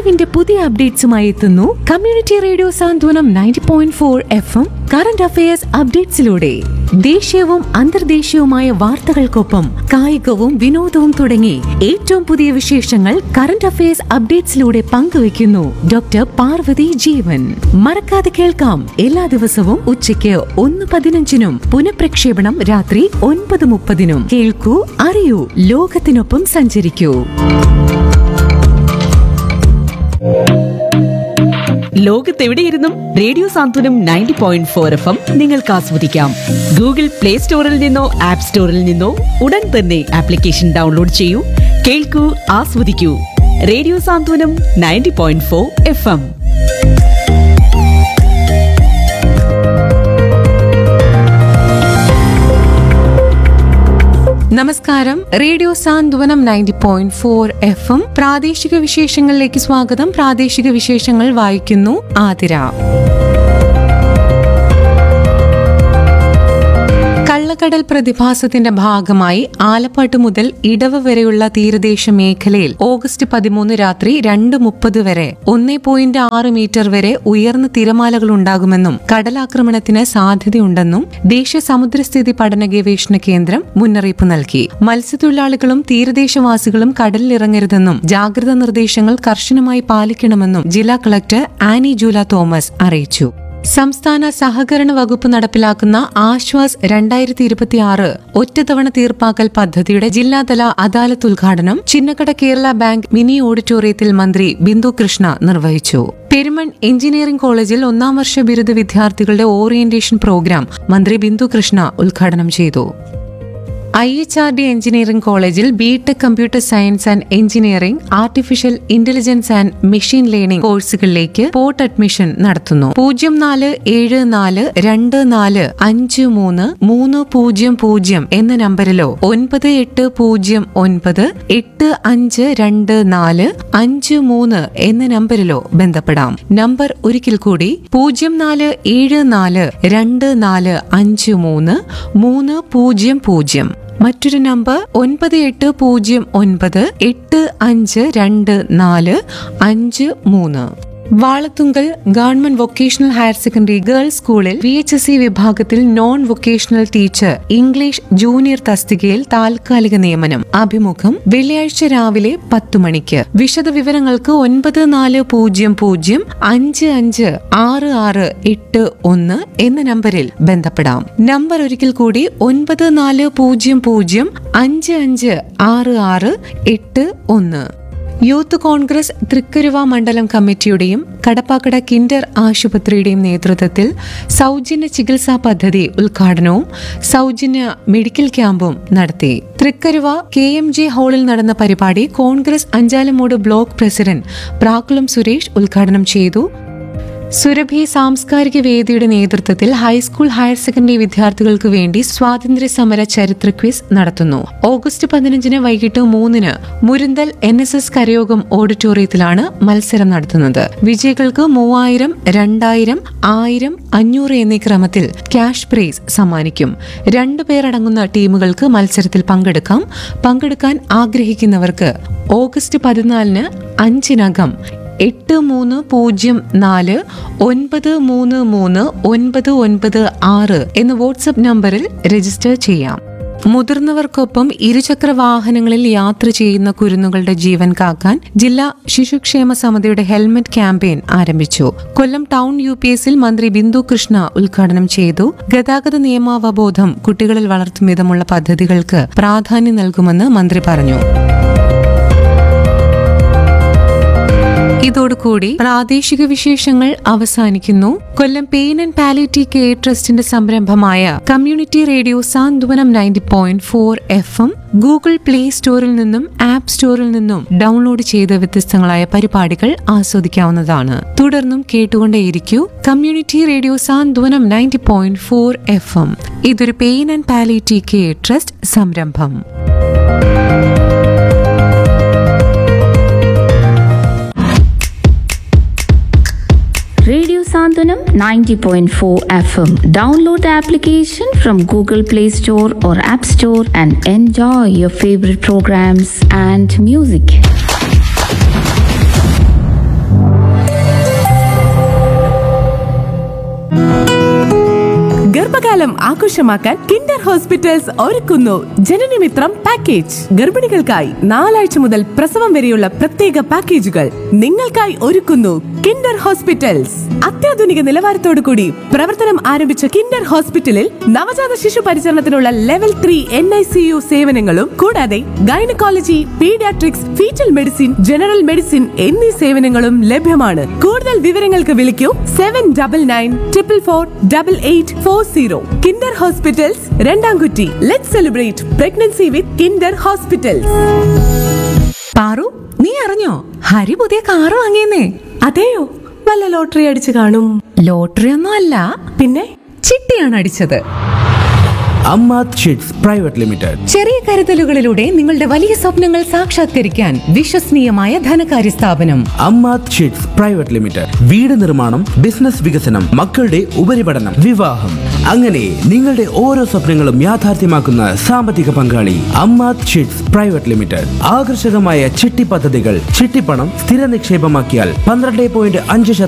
അറിവിന്റെ പുതിയ അപ്ഡേറ്റ്സുമായി എത്തുന്നു കമ്മ്യൂണിറ്റി റേഡിയോ സാന്ത്വനം 90.4 FM കറന്റ് അഫയേഴ്സ് അപ്ഡേറ്റ്സിലൂടെ. ദേശീയവും അന്തർദേശീയവുമായ വാർത്തകൾക്കൊപ്പം കായികവും വിനോദവും തുടങ്ങി ഏറ്റവും പുതിയ വിശേഷങ്ങൾ കറന്റ് അഫയേഴ്സ് അപ്ഡേറ്റ്സിലൂടെ പങ്കുവയ്ക്കുന്നു ഡോക്ടർ പാർവതി ജീവൻ. മറക്കാതെ കേൾക്കാം എല്ലാ ദിവസവും ഉച്ചയ്ക്ക് 1:15 പുനഃപ്രക്ഷേപണം രാത്രി 9:30. കേൾക്കൂ, അറിയൂ, ലോകത്തിനൊപ്പം സഞ്ചരിക്കൂ. ലോകത്തെവിടെയിരുന്നും റേഡിയോ സാന്ത്വനം 90.4 FM നിങ്ങൾക്ക് ആസ്വദിക്കാം. ഗൂഗിൾ പ്ലേ സ്റ്റോറിൽ നിന്നോ ആപ്പ് സ്റ്റോറിൽ നിന്നോ ഉടൻ തന്നെ ആപ്ലിക്കേഷൻ ഡൗൺലോഡ് ചെയ്യൂ. കേൾക്കൂ, ആസ്വദിക്കൂ. റേഡിയോ സാന്ത്വനം 90.4 FM. നമസ്കാരം. റേഡിയോ സാന്ത്വനം 90.4 FM പ്രാദേശിക വിശേഷങ്ങളിലേക്ക് സ്വാഗതം. പ്രാദേശിക വിശേഷങ്ങൾ വായിക്കുന്നു ആതിര. കള്ളക്കടൽ പ്രതിഭാസത്തിന്റെ ഭാഗമായി ആലപ്പാട്ട് മുതൽ ഇടവ വരെയുള്ള തീരദേശ മേഖലയിൽ ഓഗസ്റ്റ് 13 രാത്രി 2:30 വരെ 1.6 മീറ്റർ വരെ ഉയർന്ന തിരമാലകൾ ഉണ്ടാകുമെന്നും കടലാക്രമണത്തിന് സാധ്യതയുണ്ടെന്നും ദേശീയ സമുദ്രസ്ഥിതി പഠന ഗവേഷണ കേന്ദ്രം മുന്നറിയിപ്പ് നൽകി. മത്സ്യത്തൊഴിലാളികളും തീരദേശവാസികളും കടലിലിറങ്ങരുതെന്നും ജാഗ്രതാ നിർദ്ദേശങ്ങൾ കർശനമായി പാലിക്കണമെന്നും ജില്ലാ കളക്ടർ ആനി ജൂല തോമസ് അറിയിച്ചു. സംസ്ഥാന സഹകരണ വകുപ്പ് നടപ്പിലാക്കുന്ന ആശ്വാസ് 2026 ഒറ്റത്തവണ തീർപ്പാക്കൽ പദ്ധതിയുടെ ജില്ലാതല അദാലത്ത് ഉദ്ഘാടനം ചിന്നക്കട കേരള ബാങ്ക് മിനി ഓഡിറ്റോറിയത്തിൽ മന്ത്രി ബിന്ദു കൃഷ്ണ നിർവഹിച്ചു. പെരുമൺ എഞ്ചിനീയറിംഗ് കോളേജിൽ 1-ാം വർഷ ബിരുദ വിദ്യാർത്ഥികളുടെ ഓറിയന്റേഷൻ പ്രോഗ്രാം മന്ത്രി ബിന്ദു കൃഷ്ണ ഉദ്ഘാടനം ചെയ്തു. IHRD എഞ്ചിനീയറിംഗ് കോളേജിൽ BTech computer science and engineering, artificial intelligence and machine learning കോഴ്സുകളിലേക്ക് പോർട്ട് അഡ്മിഷൻ നടത്തുന്നു. 0474245300 എന്ന നമ്പറിലോ 9809852453 എന്ന നമ്പറിലോ ബന്ധപ്പെടാം. നമ്പർ ഒരിക്കൽ കൂടി 0474245300. മറ്റൊരു number 9809852453. Valathunkal government vocational higher secondary girls സ്കൂളിൽ VHSE വിഭാഗത്തിൽ non vocational teacher English junior തസ്തികയിൽ താൽക്കാലിക നിയമനം. അഭിമുഖം വെള്ളിയാഴ്ച രാവിലെ 10 മണിക്ക്. വിശദവിവരങ്ങൾക്ക് 9400556681 എന്ന നമ്പറിൽ ബന്ധപ്പെടാം. നമ്പർ ഒരിക്കൽ കൂടി 9400556681. യൂത്ത് കോൺഗ്രസ് തൃക്കരുവ മണ്ഡലം കമ്മിറ്റിയുടെയും കടപ്പാക്കട കിൻഡർ ആശുപത്രിയുടെയും നേതൃത്വത്തിൽ സൗജന്യ ചികിത്സാ പദ്ധതി ഉദ്ഘാടനവും സൗജന്യ മെഡിക്കൽ ക്യാമ്പും നടത്തി. തൃക്കരുവ KMJ ഹാളിൽ നടന്ന പരിപാടി കോൺഗ്രസ് അഞ്ചാലമൂട് ബ്ലോക്ക് പ്രസിഡന്റ് പ്രാക്കുളം സുരേഷ് ഉദ്ഘാടനം ചെയ്തു. സുരഭി സാംസ്കാരിക വേദിയുടെ നേതൃത്വത്തിൽ ഹൈസ്കൂൾ ഹയർ സെക്കൻഡറി വിദ്യാർത്ഥികൾക്ക് വേണ്ടി സ്വാതന്ത്ര്യ സമര ചരിത്ര ക്വിസ് നടത്തുന്നു. ഓഗസ്റ്റ് 15 വൈകിട്ട് 3 മുരുന്തൽ NSS കരയോഗം ഓഡിറ്റോറിയത്തിലാണ് മത്സരം നടത്തുന്നത്. വിജയികൾക്ക് 3000, 2000, 1000, 500 എന്നീ ക്രമത്തിൽ ക്യാഷ് പ്രൈസ് സമ്മാനിക്കും. 2 പേരടങ്ങുന്ന ടീമുകൾക്ക് മത്സരത്തിൽ പങ്കെടുക്കാൻ ആഗ്രഹിക്കുന്നവർക്ക് ഓഗസ്റ്റ് 14 5-നകം 8349339996 എന്ന വാട്സ്ആപ്പ് നമ്പറിൽ രജിസ്റ്റർ ചെയ്യാം. മുതിർന്നവർക്കൊപ്പം ഇരുചക്ര വാഹനങ്ങളിൽ യാത്ര ചെയ്യുന്ന കുരുന്നുകളുടെ ജീവൻ കാക്കാൻ ജില്ലാ ശിശുക്ഷേമ സമിതിയുടെ ഹെൽമറ്റ് ക്യാമ്പയിൻ ആരംഭിച്ചു. കൊല്ലം ടൗൺ UPSൽ മന്ത്രി ബിന്ദു കൃഷ്ണ ഉദ്ഘാടനം ചെയ്തു. ഗതാഗത നിയമാവബോധം കുട്ടികളിൽ വളർത്തും വിധമുള്ള പദ്ധതികൾക്ക് പ്രാധാന്യം നൽകുമെന്ന് മന്ത്രി പറഞ്ഞു. ഇതോടുകൂടി പ്രാദേശിക വിശേഷങ്ങൾ അവസാനിക്കുന്നു. കൊല്ലം പെയിൻ ആൻഡ് പാലിയേറ്റീവ് കെയർ ട്രസ്റ്റിന്റെ സംരംഭമായ കമ്മ്യൂണിറ്റി റേഡിയോ സാന്ത്വനം 90.4 FM ഗൂഗിൾ പ്ലേ സ്റ്റോറിൽ നിന്നും ആപ്പ് സ്റ്റോറിൽ നിന്നും ഡൗൺലോഡ് ചെയ്ത വ്യത്യസ്തങ്ങളായ പരിപാടികൾ ആസ്വദിക്കാവുന്നതാണ്. തുടർന്നും കേട്ടുകൊണ്ടേയിരിക്കൂ കമ്മ്യൂണിറ്റി റേഡിയോ സാന്ത്വനം 90.4 FM. ഇതൊരു pain and palliative care trust സംരംഭം. Radio Santhanam 90.4 FM. Download the application from Google Play Store or App Store and enjoy your favorite programs and music. ഗർഭകാലം ആഘോഷമാക്കാൻ കിൻഡർ ഹോസ്പിറ്റൽസ് ഒരുക്കുന്നു ജനനമിത്രം പാക്കേജ്. ഗർഭിണികൾക്കായി 4 ആഴ്ച മുതൽ പ്രസവം വരെയുള്ള പ്രത്യേക പാക്കേജുകൾ നിങ്ങൾക്കായി ഒരുക്കുന്നു കിൻഡർ ഹോസ്പിറ്റൽസ്. അത്യാധുനിക നിലവാരത്തോടു കൂടി പ്രവർത്തനം ആരംഭിച്ച കിൻഡർ ഹോസ്പിറ്റലിൽ നവജാത ശിശു പരിചരണത്തിനുള്ള ലെവൽ 3 NICU സേവനങ്ങളും കൂടാതെ gynaecology, paediatrics, fetal medicine, general medicine എന്നീ സേവനങ്ങളും ലഭ്യമാണ്. കൂടുതൽ വിവരങ്ങൾക്ക് വിളിക്കൂ 7994448840. Kinder hospitals, രണ്ടാംകുറ്റി. Let's celebrate pregnancy with Kinder hospitals. Paru, നീ അറിഞ്ഞോ ഹരി പുതിയ കാറ് വാങ്ങിയെന്നേ? അതെയോ? വല്ല ലോട്ടറി അടിച്ചു കാണും. ലോട്ടറി ഒന്നും അല്ല, പിന്നെ ചിട്ടിയാണ് അടിച്ചത്. Ammath sheets private limited. ചെറിയ കരുതലുകളിലൂടെ നിങ്ങളുടെ വലിയ സ്വപ്നങ്ങൾ സാക്ഷാത്കരിക്കാൻ വിശ്വസനീയമായ ധനകാര്യ സ്ഥാപനം അമ്മാത് ഷീറ്റ്സ് പ്രൈവറ്റ് ലിമിറ്റഡ്. വീട് നിർമ്മാണം, ബിസിനസ് വികസനം, മക്കളുടെ ഉപരിപഠനം, വിവാഹം, അങ്ങനെ നിങ്ങളുടെ ഓരോ സ്വപ്നങ്ങളും യാഥാർത്ഥ്യമാക്കുന്ന സാമ്പത്തിക പങ്കാളി അമ്മാത് ഷീറ്റ്സ് പ്രൈവറ്റ് ലിമിറ്റഡ്. ആകർഷകമായ ചിട്ടി പദ്ധതികൾ, ചിട്ടിപ്പണം സ്ഥിര നിക്ഷേപമാക്കിയാൽ 12.5%